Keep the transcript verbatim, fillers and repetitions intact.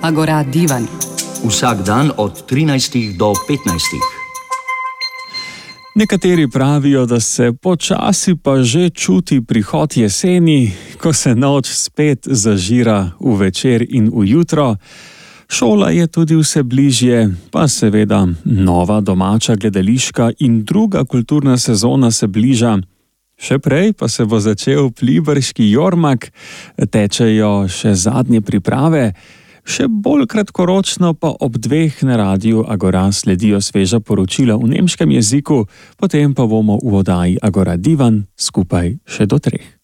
Agora Divan. Vsak dan od trinajstih do petnajstih. Nekateri pravijo, da se počasi pa že čuti prihod jeseni, ko se noč spet zažira v večer in v jutro. Šola je tudi vse bližje, pa seveda nova domača gledališka in druga kulturna sezona se bliža. Še prej pa se bo začel pliberški jormak, tečejo še zadnje priprave. Še bolj kratkoročno pa ob dveh na radiu Agora sledijo sveža poročila v nemškem jeziku, potem pa bomo v oddaji Agora Divan skupaj še do treh.